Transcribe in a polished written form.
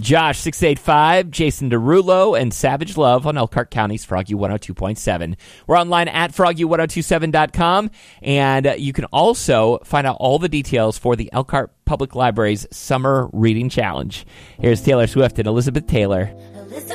Josh 685, Jason Derulo, and Savage Love on Elkhart County's Froggy 102.7. We're online at froggy1027.com, and you can also find out all the details for the Elkhart Public Library's Summer Reading Challenge. Here's Taylor Swift and Elizabeth Taylor.